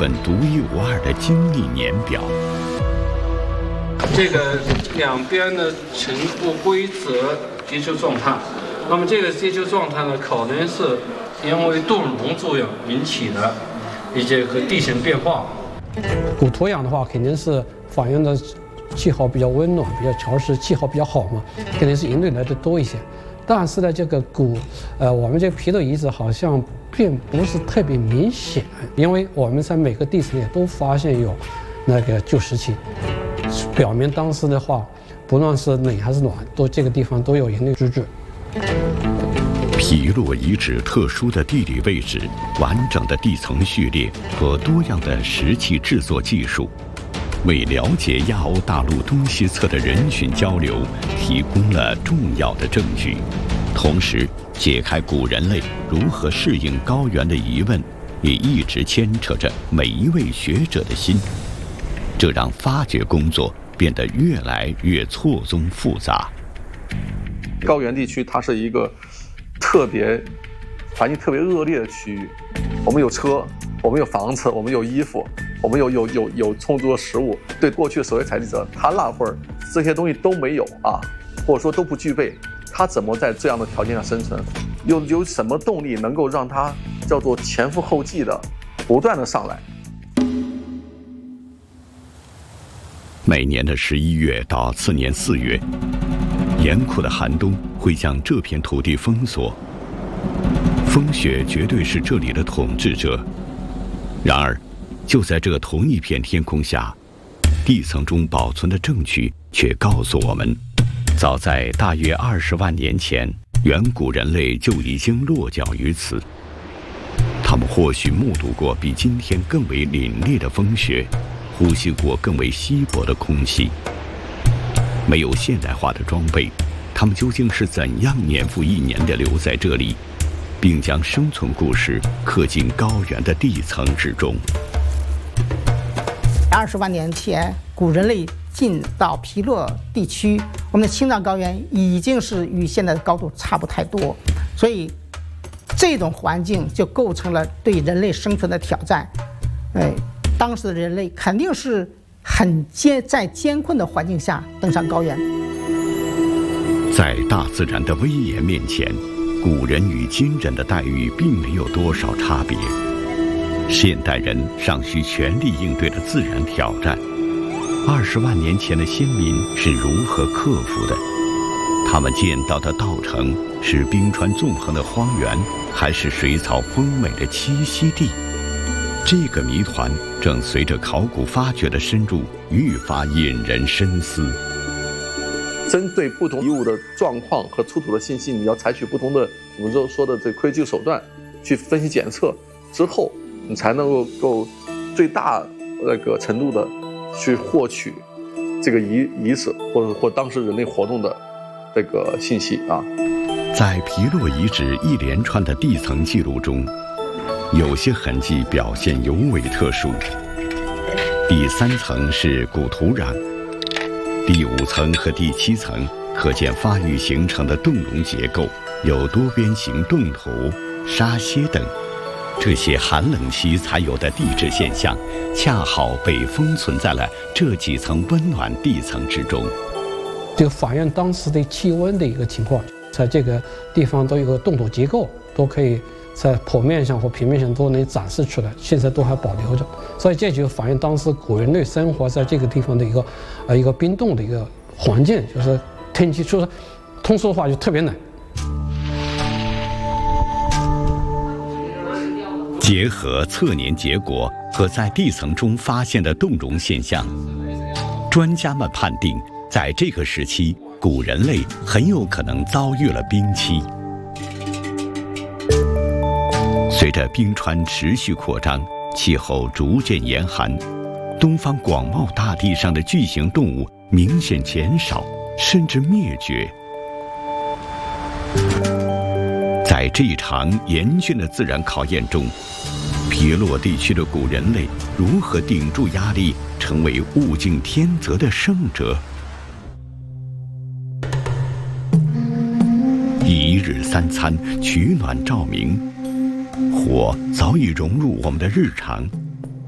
份独一无二的精密年表。 这个两边的呈不规则地球状态，那么这个地球状态呢，可能是因为动容作用引起的一些和地形变化。 古土壤的话，肯定是反映的气候比较温暖、比较潮湿，气候比较好嘛，肯定是云类来的多一些。但是呢，这个我们这个皮洛遗址好像并不是特别明显，因为我们在每个地层也都发现有那个旧石器，表明当时的话，不论是冷还是暖，这个地方都有人类居住。 皮洛遗址特殊的地理位置、完整的地层序列和多样的石器制作技术，为了解亚欧大陆东西侧的人群交流提供了重要的证据，同时解开古人类如何适应高原的疑问，也一直牵扯着每一位学者的心。这让发掘工作变得越来越错综复杂。 高原地区它是一个环境特别恶劣的区域，我们有车，我们有房子，我们有衣服，我们有充足的食物。对过去所谓采集者，他那会儿这些东西都没有啊，或者说都不具备，他怎么在这样的条件下生存？有什么动力能够让他叫做前赴后继的不断的上来？ 每年的11月到次年4月，严酷的寒冬会将这片土地封锁，风雪绝对是这里的统治者。然而，就在这同一片天空下，地层中保存的证据却告诉我们，早在大约20万年前，远古人类就已经落脚于此。他们或许目睹过比今天更为凛冽的风雪，呼吸过更为稀薄的空气。没有现代化的装备，他们究竟是怎样年复一年地留在这里，并将生存故事刻进高原的地层之中 ？20万年前，古人类进到皮洛地区，我们的青藏高原已经是与现在的高度差不太多，所以这种环境就构成了对人类生存的挑战。当时的人类肯定是在艰困的环境下登上高原。 在大自然的威严面前，古人与今人的待遇并没有多少差别。现代人尚需全力应对的自然挑战，20万年前的先民是如何克服的？他们建造的稻城是冰川纵横的荒原，还是水草丰美的栖息地？这个谜团正随着考古发掘的深入愈发引人深思。 针对不同遗物的状况和出土的信息，你要采取不同的我们说的这科技手段去分析检测之后，你才能够最大程度的去获取这个遗址或当时人类活动的这个信息啊。 在皮洛遗址一连串的地层记录中，有些痕迹表现尤为特殊。第3层是古土壤，第5层和第7层可见发育形成的动容结构，有多边形冻土、沙屑等。这些寒冷期才有的地质现象，恰好被封存在了这几层温暖地层之中。 这个反映当时的气温的一个情况，在这个地方都有个冻土结构，都可以在剖面上或平面上都能展示出来，现在都还保留着。所以这就反映当时古人类生活在这个地方的一个冰冻的一个环境，就是天气，就是通俗的话就特别冷。 结合测年结果和在地层中发现的冻融现象，专家们判定，在这个时期，古人类很有可能遭遇了冰期。随着冰川持续扩张，气候逐渐严寒，东方广袤大地上的巨型动物明显减少，甚至灭绝。在这一场严峻的自然考验中，皮洛地区的古人类如何顶住压力，成为物竞天择的胜者？一日3餐，取暖照明，火早已融入我们的日常。